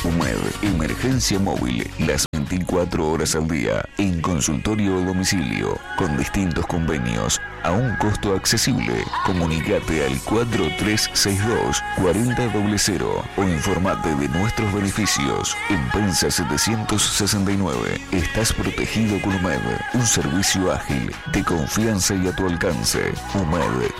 UMED, emergencia móvil, las 24 horas al día, en consultorio o domicilio, con distintos convenios, a un costo accesible. Comunicate al 4362-4000 o informate de nuestros beneficios. En Pensa 769, estás protegido con UMED, un servicio ágil, de confianza y a tu alcance. UMED.